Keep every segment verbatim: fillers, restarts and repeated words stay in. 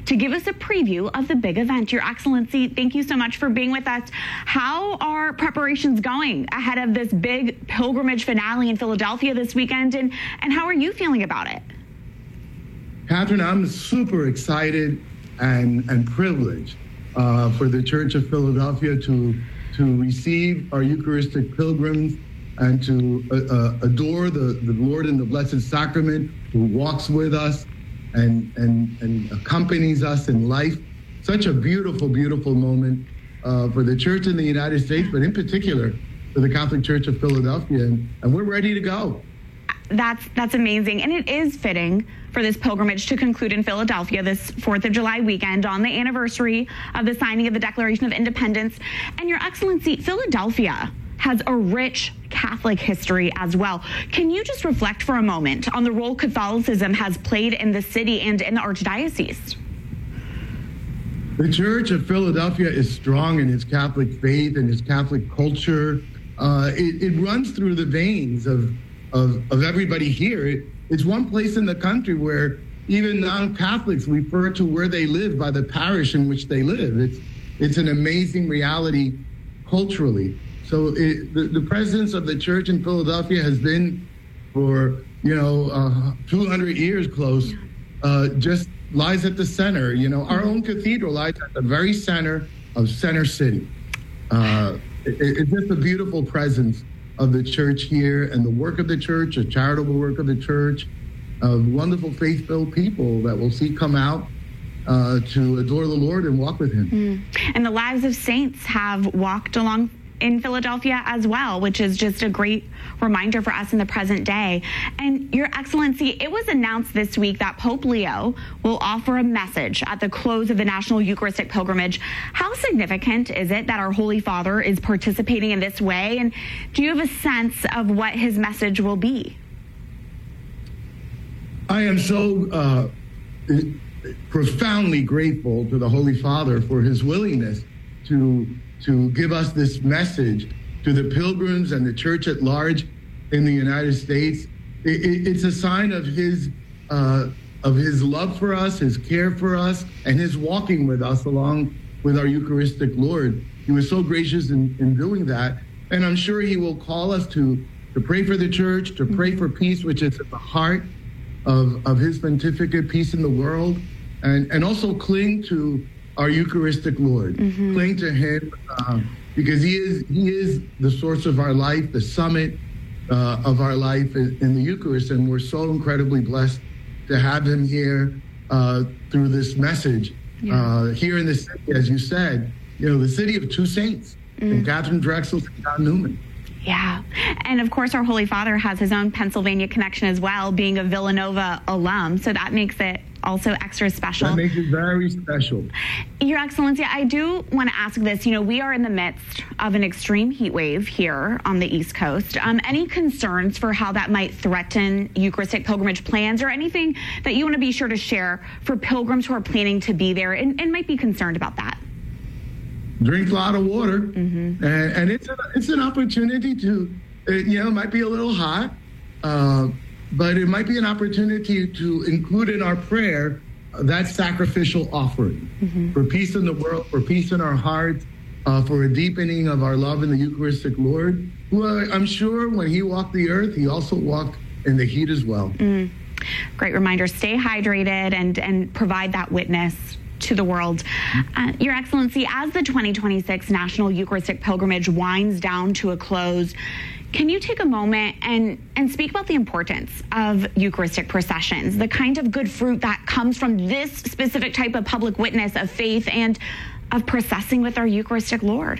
to give us a preview of the big event. Your Excellency, thank you so much for being with us. How are preparations going ahead of this big pilgrimage finale in Philadelphia this weekend, and, and how are you feeling about it? Catherine, I'm super excited and, and privileged uh, for the Church of Philadelphia to, to receive our Eucharistic pilgrims and to uh, uh, adore the, the Lord in the Blessed Sacrament, who walks with us and, and, and accompanies us in life. Such a beautiful, beautiful moment uh, for the Church in the United States, but in particular for the Catholic Church of Philadelphia, and, and we're ready to go. That's that's amazing, and it is fitting for this pilgrimage to conclude in Philadelphia this fourth of July weekend on the anniversary of the signing of the Declaration of Independence. And Your Excellency, Philadelphia has a rich Catholic history as well. Can you just reflect for a moment on the role Catholicism has played in the city and in the Archdiocese? The Church of Philadelphia is strong in its Catholic faith and its Catholic culture. Uh, it, it runs through the veins of, of, of everybody here. It, it's one place in the country where even non-Catholics refer to where they live by the parish in which they live. It's, it's an amazing reality culturally. So it, the, the presence of the Church in Philadelphia has been for, you know, uh, two hundred years close, uh, just lies at the center. You know, our own cathedral lies at the very center of Center City. Uh, it, it's just a beautiful presence of the Church here and the work of the Church, the charitable work of the Church, of wonderful faith-filled people that we'll see come out uh, to adore the Lord and walk with Him. Mm. And the lives of saints have walked along in Philadelphia as well, which is just a great reminder for us in the present day. And Your Excellency, it was announced this week that Pope Leo will offer a message at the close of the National Eucharistic Pilgrimage. How significant is it that our Holy Father is participating in this way? And do you have a sense of what his message will be? I am so uh, profoundly grateful to the Holy Father for his willingness to to give us this message to the pilgrims and the Church at large in the United States. It, it, it's a sign of his uh, of his love for us, his care for us, and his walking with us along with our Eucharistic Lord. He was so gracious in, in doing that, and I'm sure he will call us to, to pray for the Church, to pray for peace, which is at the heart of, of his pontificate, peace in the world, and, and also cling to our Eucharistic Lord. Mm-hmm. Cling to him uh, because he is he is the source of our life, the summit uh, of our life in, in the Eucharist, and we're so incredibly blessed to have him here uh, through this message. Yeah. Uh, here in the city, as you said, you know, the city of two saints, mm. and Katharine Drexel and John Newman. Yeah. And of course, our Holy Father has his own Pennsylvania connection as well, being a Villanova alum. So that makes it also extra special. That makes it very special. Your Excellency, I do want to ask this. You know, we are in the midst of an extreme heat wave here on the East Coast. Um, any concerns for how that might threaten Eucharistic pilgrimage plans, or anything that you want to be sure to share for pilgrims who are planning to be there and, and might be concerned about that? Drink a lot of water, mm-hmm. and, and it's a, it's an opportunity to, it, you know, it might be a little hot, uh, but it might be an opportunity to include in our prayer uh, that sacrificial offering mm-hmm. for peace in the world, for peace in our hearts, uh, for a deepening of our love in the Eucharistic Lord, who uh, I'm sure when he walked the earth, he also walked in the heat as well. Mm. Great reminder, stay hydrated and, and provide that witness to the world. Uh, Your Excellency, as the twenty twenty-six National Eucharistic Pilgrimage winds down to a close, can you take a moment and, and speak about the importance of Eucharistic processions, the kind of good fruit that comes from this specific type of public witness of faith and of processing with our Eucharistic Lord?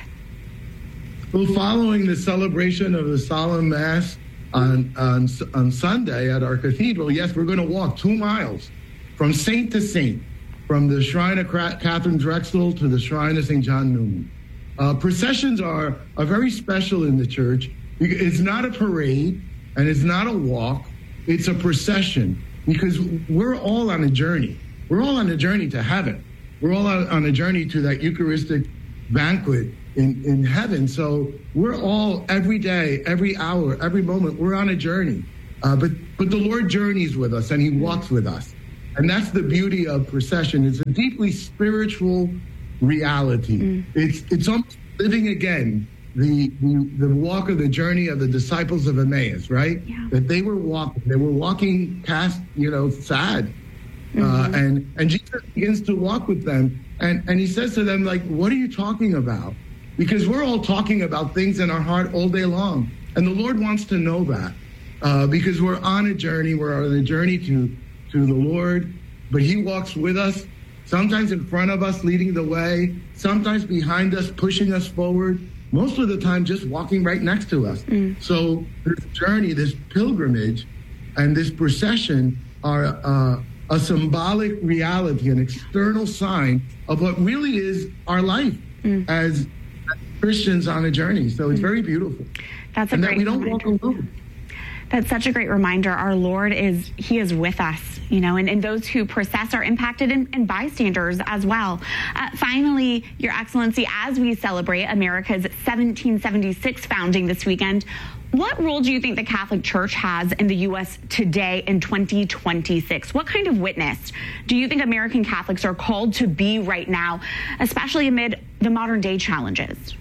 Well, following the celebration of the solemn Mass on, on, on Sunday at our cathedral, yes, we're going to walk two miles from saint to saint, from the shrine of Katharine Drexel to the shrine of Saint John Newman. Uh, processions are, are very special in the Church. It's not a parade and it's not a walk. It's a procession because we're all on a journey. We're all on a journey to heaven. We're all on a journey to that Eucharistic banquet in, in heaven. So we're all, every day, every hour, every moment, we're on a journey. Uh, but, but the Lord journeys with us and he walks with us. And that's the beauty of procession. It's a deeply spiritual reality. Mm. It's it's almost living again the, the the walk of the journey of the disciples of Emmaus, right? Yeah. That they were walking, they were walking past, you know, sad. Mm-hmm. Uh, and, and Jesus begins to walk with them. And, and he says to them, like, what are you talking about? Because we're all talking about things in our heart all day long. And the Lord wants to know that uh, because we're on a journey. We're on a journey to, to the Lord, but he walks with us, sometimes in front of us, leading the way, sometimes behind us, pushing us forward, most of the time just walking right next to us. Mm. So this journey, this pilgrimage, and this procession are uh, a symbolic reality, an external sign of what really is our life mm. as Christians on a journey. So it's mm. very beautiful. That's a and great that we don't reminder. walk alone. That's such a great reminder. Our Lord is, he is with us, you know, and, and those who process are impacted and, and bystanders as well. Uh, finally, Your Excellency, as we celebrate America's seventeen seventy-six founding this weekend, what role do you think the Catholic Church has in the U S today in twenty twenty-six? What kind of witness do you think American Catholics are called to be right now, especially amid the modern day challenges?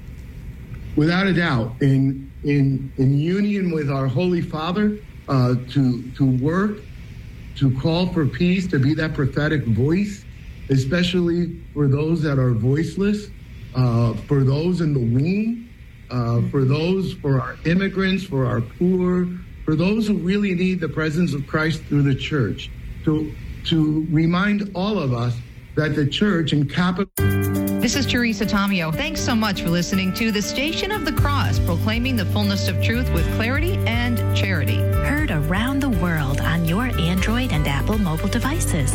Without a doubt, in in in union with our Holy Father, uh, to to work, to call for peace, to be that prophetic voice, especially for those that are voiceless, uh, for those in the womb, uh, for those, for our immigrants, for our poor, for those who really need the presence of Christ through the church, to to remind all of us that the church in capital. This is Teresa Tomeo. Thanks so much for listening to the Station of the Cross, proclaiming the fullness of truth with clarity and charity. Heard around the world on your Android and Apple mobile devices.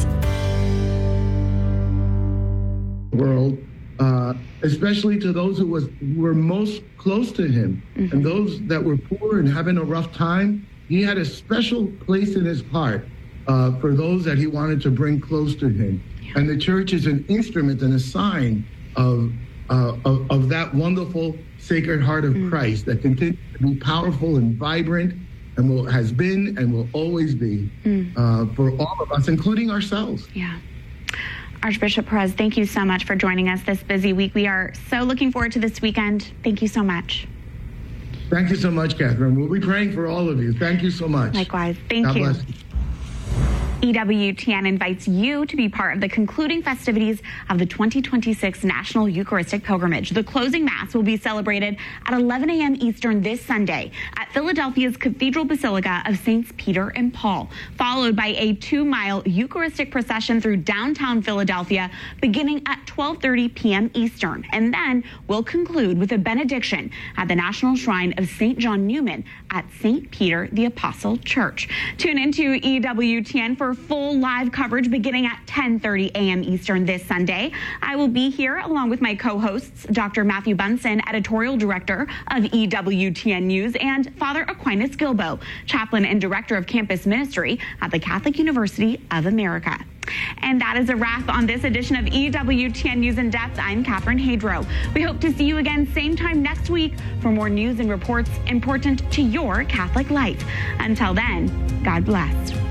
World, uh, especially to those who was were most close to him, mm-hmm. and those that were poor and having a rough time. He had a special place in his heart uh, for those that he wanted to bring close to him. Yeah. And the church is an instrument and a sign Of, uh, of of that wonderful Sacred Heart of mm. Christ that continues to be powerful and vibrant and will has been and will always be mm. uh, for all of us, including ourselves. Yeah. Archbishop Perez, thank you so much for joining us this busy week. We are so looking forward to this weekend. Thank you so much. Thank you so much, Catherine. We'll be praying for all of you. Thank you so much. Likewise. Thank God you. Bless you. E W T N invites you to be part of the concluding festivities of the twenty twenty-six National Eucharistic Pilgrimage. The closing Mass will be celebrated at eleven a.m. Eastern this Sunday at Philadelphia's Cathedral Basilica of Saints Peter and Paul, followed by a two-mile Eucharistic procession through downtown Philadelphia beginning at twelve thirty p.m. Eastern. And then we'll conclude with a benediction at the National Shrine of Saint John Newman at Saint Peter the Apostle Church. Tune into E W T N for full live coverage beginning at ten thirty a.m. Eastern this Sunday. I will be here along with my co-hosts, Doctor Matthew Bunson, editorial director of E W T N News, and Father Aquinas Gilbo, chaplain and director of campus ministry at the Catholic University of America. And that is a wrap on this edition of E W T N News in Depth. I'm Catherine Hadro. We hope to see you again same time next week for more news and reports important to your Catholic life. Until then, God bless.